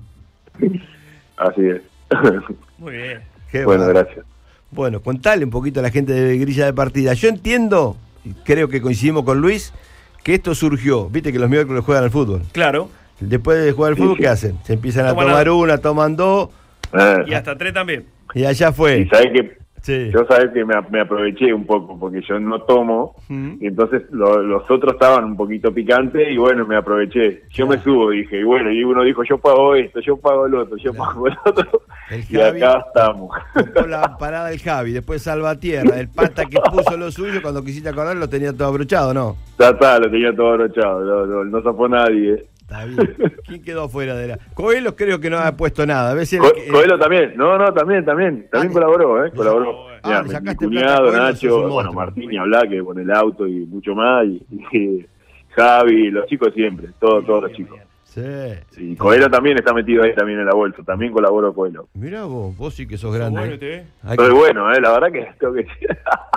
Speaker 9: Así es.
Speaker 2: Muy bien.
Speaker 1: Qué
Speaker 9: Bueno,
Speaker 1: bárbaro.
Speaker 9: gracias.
Speaker 1: Bueno, contale un poquito a la gente de Grilla de Partida. Yo entiendo, y creo que coincidimos con Luis, que esto surgió. Viste que los miércoles juegan al fútbol.
Speaker 2: Claro.
Speaker 1: Después de jugar al
Speaker 9: Sí,
Speaker 1: fútbol,
Speaker 9: sí.
Speaker 1: ¿qué hacen? Se empiezan a
Speaker 2: Toman
Speaker 1: tomar
Speaker 2: a-
Speaker 1: una, toman dos,
Speaker 9: Eh,
Speaker 2: Y hasta tres también.
Speaker 1: y allá fue.
Speaker 9: y sabés que
Speaker 1: Sí.
Speaker 9: yo sabés que me, me aproveché un poco porque yo no tomo
Speaker 1: Mm.
Speaker 9: y entonces lo- los otros estaban un poquito picantes y bueno, me aproveché. Yo me subo, dije, y bueno, y uno dijo, yo pago esto, yo pago el otro, yo pago el otro.
Speaker 1: El
Speaker 9: Y
Speaker 1: Javi-
Speaker 9: acá estamos.
Speaker 1: Tocó la parada del Javi, después Salvatierra, el pata que puso lo suyo, cuando quisiste acordar lo tenía todo abrochado, ¿no?
Speaker 9: Ya está, lo tenía todo abrochado, no, no, no zafó nadie. eh.
Speaker 1: Está bien. ¿Quién quedó afuera de la...? Coelho creo que no ha puesto nada. A veces
Speaker 9: Co-
Speaker 1: el que-
Speaker 9: Coelho también, no, no, también, también, también
Speaker 1: Ah,
Speaker 9: colaboró, ¿eh?
Speaker 1: le
Speaker 9: Colaboró.
Speaker 1: sacó-
Speaker 9: Mirá,
Speaker 1: ah, le
Speaker 9: mi
Speaker 1: sacaste
Speaker 9: cuñado,
Speaker 1: plata a Coelho, sos
Speaker 9: Nacho,
Speaker 1: un
Speaker 9: bueno,
Speaker 1: monstruo.
Speaker 9: Martín y habla que con el auto y mucho más, y, y Javi, los chicos siempre, todos, todos los chicos.
Speaker 1: Sí.
Speaker 9: Y Coelho también está metido ahí también en la bolsa, también colaboró Coelho.
Speaker 1: Mirá vos, vos sí que sos
Speaker 2: Bueno,
Speaker 1: grande.
Speaker 2: te ve.
Speaker 1: Hay que-
Speaker 9: Soy bueno, ¿eh? La verdad que tengo que decir.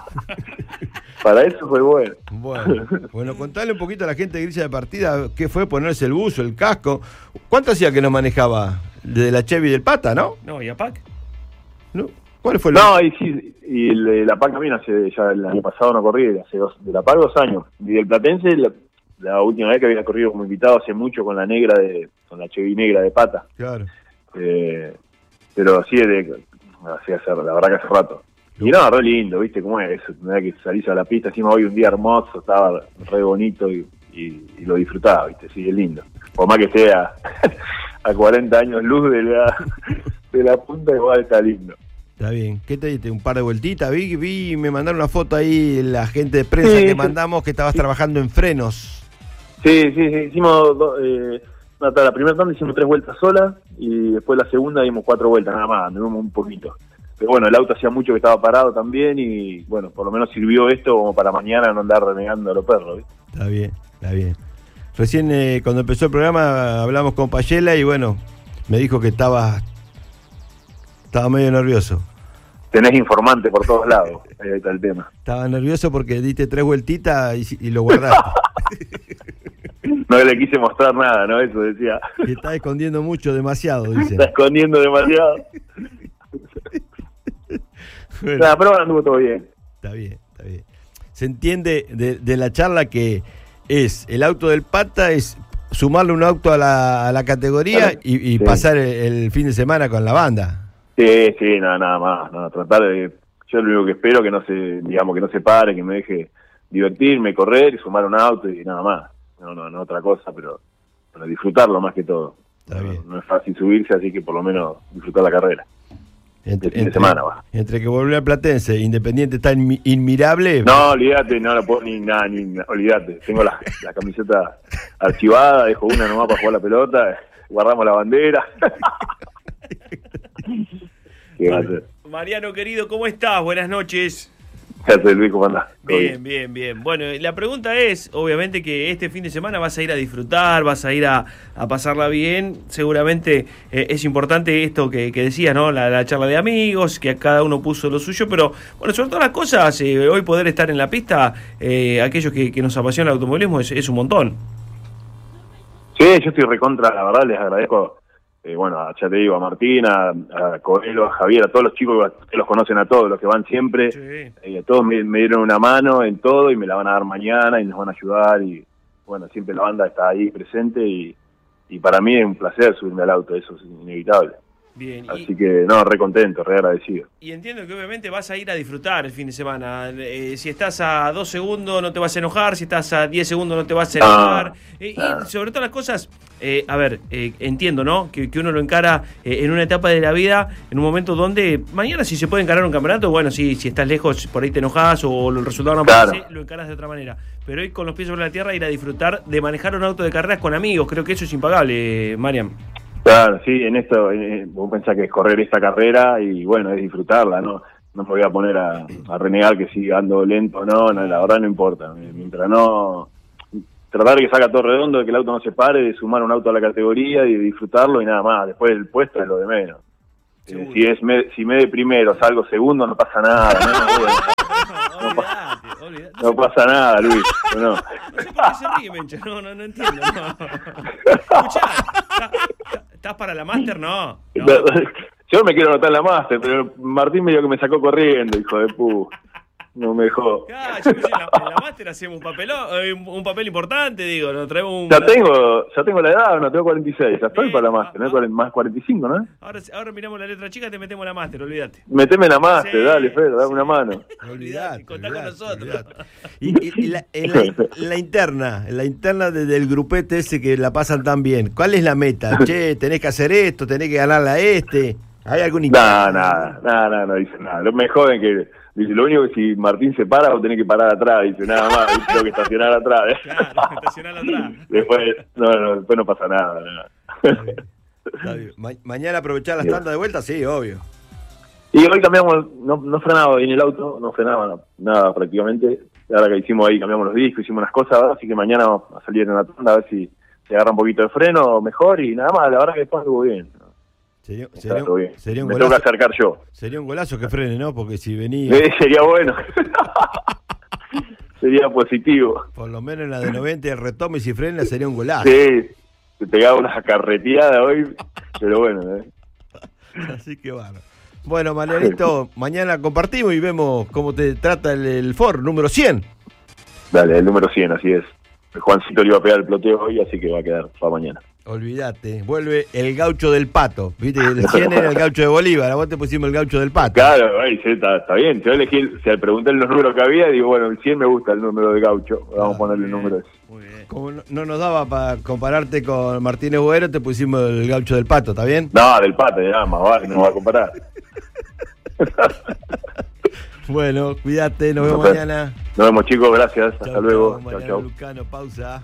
Speaker 9: Para eso fue bueno.
Speaker 1: Bueno, bueno, contale un poquito a la gente de Grilla de Partida qué fue ponerse el buzo, el casco. ¿Cuánto hacía que no manejaba? Desde la Chevy del Pata, ¿no?
Speaker 2: No, y a Pac.
Speaker 1: ¿No? ¿Cuál fue el
Speaker 9: No, y sí, y el de la P A C también hace, ya el año pasado no corrí, hace dos, de la P A C dos años. Y del Platense, la, la última vez que había corrido como invitado hace mucho con la negra de, con la Chevy negra de Pata.
Speaker 1: Claro.
Speaker 9: Eh, pero sí, de, así hace, la verdad que hace rato. Y no, re lindo, ¿viste cómo es eso? Tener que salís a la pista, encima hoy un día hermoso, estaba re bonito y, y, y lo disfrutaba, ¿viste? Sí, es lindo. Por más que esté a, a cuarenta años luz de la, de la punta, igual está lindo.
Speaker 1: Está bien. ¿Qué te diste? ¿Un par de vueltitas? Vi, vi, me mandaron una foto ahí, la gente de prensa
Speaker 9: Sí,
Speaker 1: que
Speaker 9: sí.
Speaker 1: mandamos que estabas trabajando en frenos.
Speaker 9: Sí, sí, sí, hicimos, do- eh, no, la primera tanda hicimos tres vueltas solas y después la segunda dimos cuatro vueltas, nada más, anduvimos un poquito. Pero bueno, el auto hacía mucho que estaba parado también y bueno, por lo menos sirvió esto como para mañana no andar renegando a los perros, ¿viste?
Speaker 1: Está bien, está bien. Recién eh, cuando empezó el programa hablamos con Payela y bueno, me dijo que estaba, estaba medio nervioso.
Speaker 9: Tenés informante por todos lados, ahí está el tema.
Speaker 1: Estaba nervioso porque diste tres vueltitas y, y lo guardaste.
Speaker 9: No le quise mostrar nada, ¿no? Eso decía.
Speaker 1: Que está escondiendo mucho, demasiado, dicen.
Speaker 9: Está escondiendo demasiado.
Speaker 1: Bueno,
Speaker 9: Nada, pero bueno, anduvo todo bien.
Speaker 1: está bien, está bien. Se entiende de, de la charla que es el auto del Pata, es sumarle un auto a la, a la categoría
Speaker 9: Claro.
Speaker 1: y, y
Speaker 9: Sí.
Speaker 1: pasar el, el fin de semana con la banda.
Speaker 9: Sí, sí, nada, nada más, no, tratar de, yo lo único que espero que no se, digamos, que no se pare, que me deje divertirme, correr y sumar un auto y nada más, no, no, no otra cosa, pero, pero disfrutarlo más que todo.
Speaker 1: Está
Speaker 9: no,
Speaker 1: bien.
Speaker 9: no es fácil subirse, así que por lo menos disfrutar la carrera.
Speaker 1: Entre,
Speaker 9: El fin de semana, va.
Speaker 1: entre que volvió al Platense, Independiente está inmi- inmirable.
Speaker 9: No, olvídate, no lo puedo ni nada, ni olvídate. Tengo la, la camiseta archivada, dejo una nomás para jugar la pelota, guardamos la bandera. ¿Qué va a hacer?
Speaker 2: Mariano, querido, ¿cómo estás? Buenas noches.
Speaker 9: ¿Qué hace, Luis? ¿Cómo andás? ¿Todo
Speaker 2: Bien, bien, bien. Bueno, la pregunta es, obviamente que este fin de semana vas a ir a disfrutar, vas a ir a, a pasarla bien. Seguramente eh, es importante esto que, que decías, ¿no? La, la charla de amigos, que cada uno puso lo suyo, pero bueno, sobre todas las cosas, eh, hoy poder estar en la pista, eh, aquellos que, que nos apasiona el automovilismo, es, es un montón.
Speaker 9: Sí, yo estoy recontra, la verdad, les agradezco, eh, bueno, a- ya te digo, a Martina, a Coelho, a Javier, a todos los chicos que los conocen a todos, los que van siempre,
Speaker 2: Sí.
Speaker 9: eh, todos me, me dieron una mano en todo y me la van a dar mañana y nos van a ayudar y bueno, siempre la banda está ahí presente y, y para mí es un placer subirme al auto, eso es inevitable.
Speaker 2: Bien. Y,
Speaker 9: Así que, no, re contento, re agradecido.
Speaker 2: y entiendo que obviamente vas a ir a disfrutar el fin de semana. Eh, si estás a dos segundos no te vas a enojar, si estás a diez segundos no te vas a enojar. Eh, y sobre todas las cosas, eh, a ver, eh, entiendo, ¿no? Que, que uno lo encara eh, en una etapa de la vida, en un momento donde mañana si se puede encarar un campeonato, bueno, si, si estás lejos por ahí te enojas o el resultado no
Speaker 9: Claro.
Speaker 2: aparece, lo encaras de otra manera. Pero hoy con los pies sobre la tierra ir a disfrutar de manejar un auto de carreras con amigos, creo que eso es impagable, Mariam.
Speaker 9: Claro, sí, en esto, eh, vos pensás que es correr esta carrera y bueno, es disfrutarla, ¿no? No me voy a poner a, a renegar que si ando lento o no, no, la verdad no importa. Mientras no, tratar de que salga todo redondo, de que el auto no se pare, de sumar un auto a la categoría y de disfrutarlo y nada más. Después el puesto es lo de menos. Eh, si es me, si me de primero, salgo segundo, no pasa nada. No, no, no, pasa, no pasa nada, Luis. No.
Speaker 2: No sé por qué se ríe, Mencha. No, no, no entiendo. No. Escuchá, ¿estás para la máster? No. no.
Speaker 9: Yo me quiero anotar en la máster, pero Martín medio que me sacó corriendo, hijo de pu. No me dejó.
Speaker 2: Claro, yo pensé, en la, en la máster hacemos un, papelón, eh, un, un papel importante, digo, nos traemos un...
Speaker 9: Ya tengo, ya tengo la edad, no tengo cuarenta y seis, ya estoy para la máster, ¿no? Ah, más cuarenta y cinco, ¿no?
Speaker 2: Ahora, ahora miramos la letra chica, te metemos la máster, olvídate.
Speaker 9: Meteme en la máster, sí, dale, Fede, dame sí. una mano.
Speaker 1: Olvídate,
Speaker 2: contá con nosotros.
Speaker 1: Y, y, y la, en, la, en la interna, en la interna de, del grupete ese que la pasan tan bien, ¿cuál es la meta? Che, tenés que hacer esto, tenés que ganarle a este, ¿hay algún
Speaker 9: interna? No, nada, nada, nada, no dice nada, me joden que... Dice, lo único que si Martín se para, vos tenés que parar atrás. Dice, nada más, dice, tengo que estacionar atrás.
Speaker 2: Claro, estacionar atrás.
Speaker 9: Después no, no, después no pasa nada. nada.
Speaker 1: Está bien. Está bien. Ma- mañana aprovechar las tandas de vuelta, sí, obvio.
Speaker 9: Y hoy cambiamos, no, no frenaba en el auto, no frenaba nada, nada prácticamente. Ahora que hicimos ahí, cambiamos los discos, hicimos unas cosas, ¿verdad? Así que mañana vamos a salir en la tanda a ver si se agarra un poquito de freno mejor y nada más. La verdad que después estuvo bien.
Speaker 1: Sería, sería, un, sería un
Speaker 9: Me
Speaker 1: golazo.
Speaker 9: tengo que acercar yo.
Speaker 1: Sería un golazo que frene, ¿no? Porque si venía...
Speaker 9: Sí, sería bueno. Sería positivo.
Speaker 1: Por lo menos en la de noventa el retome, si frena, sería un golazo.
Speaker 9: Sí, te pegaba una carreteada hoy, pero bueno. ¿eh?
Speaker 1: Así que bueno. Bueno, Marianito, mañana compartimos y vemos cómo te trata el, el Ford número cien.
Speaker 9: Dale, el número cien, así es. El Juancito le iba a pegar el ploteo hoy, así que va a quedar para mañana.
Speaker 1: Olvídate, vuelve el gaucho del Pato. Viste, el cien era el gaucho de Bolívar, a vos te pusimos el gaucho del Pato.
Speaker 9: Claro, ahí, sí, está, está bien. Yo elegí, o sea, pregunté los números que había y digo, bueno, el cien me gusta el número de gaucho. Vamos ah, a ponerle el número ese.
Speaker 1: Muy bien. Como no, no nos daba para compararte con Martínez Buero, te pusimos el gaucho del Pato, ¿está bien?
Speaker 9: No, del Pato, ya, más vale, no nos va a comparar.
Speaker 1: Bueno, cuídate, nos vemos
Speaker 9: Entonces,
Speaker 1: mañana.
Speaker 9: Nos vemos, chicos, gracias.
Speaker 1: Chau,
Speaker 9: hasta luego.
Speaker 1: Chau,
Speaker 9: chau, chau.
Speaker 1: Lucano, pausa.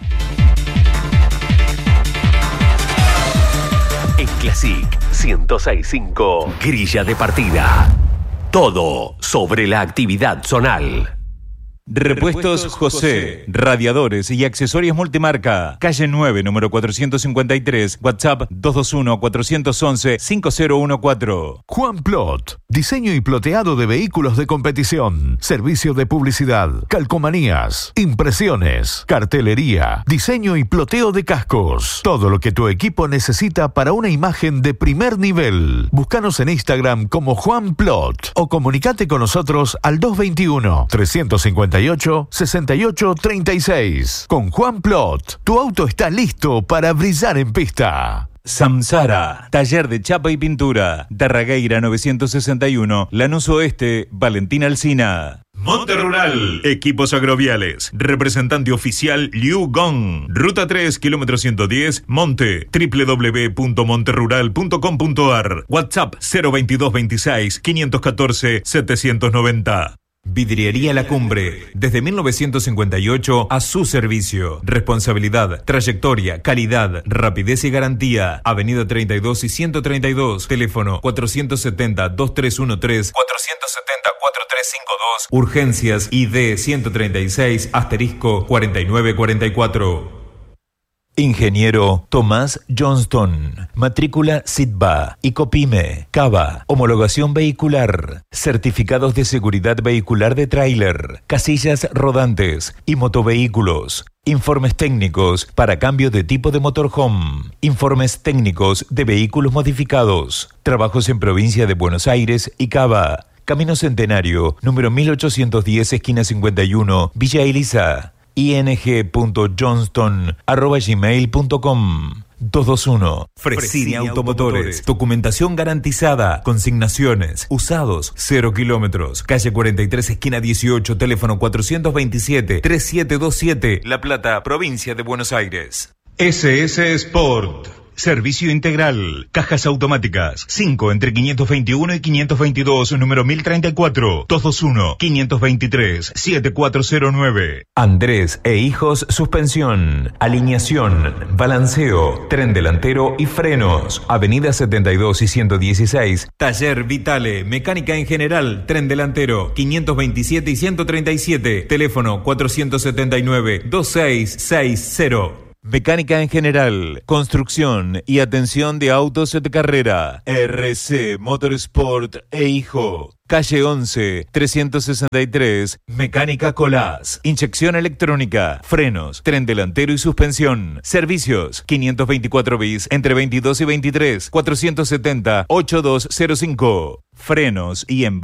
Speaker 3: En Classic ciento seis punto cinco, Grilla de Partida. Todo sobre la actividad zonal.
Speaker 5: Repuestos José, radiadores y accesorios multimarca. Calle nueve, número cuatrocientos cincuenta y tres, WhatsApp dos dos uno, cuatro uno uno, cinco cero uno cuatro.
Speaker 4: Juan Plot, diseño y ploteado de vehículos de competición, servicio de publicidad, calcomanías, impresiones, cartelería, diseño y ploteo de cascos. Todo lo que tu equipo necesita para una imagen de primer nivel. Búscanos en Instagram como Juan Plot o comunicate con nosotros al dos dos uno, tres cinco ocho, sesenta y ocho treinta y seis. Con Juan Plot, tu auto está listo para brillar en pista.
Speaker 5: Samsara, taller de chapa y pintura. Darragueira novecientos sesenta y uno, Lanús Oeste, Valentín Alsina. Monte Rural, equipos agroviales, representante oficial Liu Gong, Ruta tres, kilómetro ciento diez, Monte, doble u doble u doble u punto monterrural punto com punto ar, WhatsApp cero veintidós veintiséis, quinientos catorce, setecientos noventa. Vidriería La Cumbre, desde mil novecientos cincuenta y ocho a su servicio. Responsabilidad, trayectoria, calidad, rapidez y garantía. Avenida treinta y dos y ciento treinta y dos, teléfono cuatrocientos setenta, dos tres uno tres, cuatrocientos setenta, cuatro tres cinco dos. Urgencias I D ciento treinta y seis, asterisco cuarenta y nueve cuarenta y cuatro. Ingeniero Tomás Johnston, matrícula SITBA, ICOPYME, CABA, homologación vehicular, certificados de seguridad vehicular de tráiler, casillas rodantes y motovehículos, informes técnicos para cambio de tipo de motorhome, informes técnicos de vehículos modificados, trabajos en provincia de Buenos Aires y Cava, Camino Centenario, número mil ochocientos diez, esquina cincuenta y uno, Villa Elisa. ing punto johnston arroba gmail punto com. dos dos uno. Fresini Automotores. Documentación garantizada. Consignaciones. Usados. Cero kilómetros. Calle cuarenta y tres, esquina dieciocho. Teléfono cuatrocientos veintisiete, treinta y siete veintisiete. La Plata, provincia de Buenos Aires.
Speaker 10: S S Sport.
Speaker 5: Servicio integral. Cajas automáticas. cinco entre quinientos veintiuno y quinientos veintidós, número mil treinta y cuatro. dos dos uno, quinientos veintitrés, setenta y cuatro cero nueve.
Speaker 3: Andrés e Hijos Suspensión. Alineación, balanceo, tren delantero y frenos. Avenida setenta y dos y ciento dieciséis. Taller Vitale. Mecánica en general. Tren delantero. quinientos veintisiete y ciento treinta y siete. Teléfono cuatrocientos setenta y nueve, veintiséis sesenta. Mecánica en general, construcción y atención de autos de carrera. R C Motorsport e Hijo. Calle once, trescientos sesenta y tres, Mecánica Colás. Inyección electrónica, frenos, tren delantero y suspensión. Servicios, quinientos veinticuatro bis, entre veintidós y veintitrés, cuatrocientos setenta, ochenta y dos cero cinco. Frenos y embrague.